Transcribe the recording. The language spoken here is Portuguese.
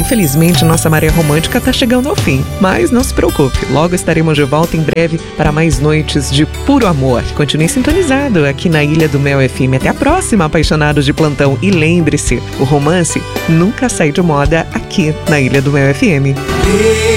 infelizmente nossa maré romântica tá chegando ao fim. Mas não se preocupe, logo estaremos de volta em breve para mais noites de puro amor. Continue sintonizado aqui na Ilha do Mel FM. Até a próxima, apaixonados de plantão. E lembre-se, o romance nunca sai de moda aqui na Ilha do Mel FM.